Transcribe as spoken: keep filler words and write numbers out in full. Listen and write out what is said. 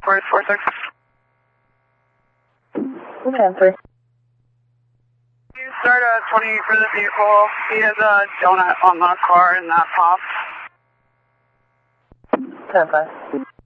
four four six. Answer. You start at twenty for the vehicle. He has a donut on the car and that pops. ten five.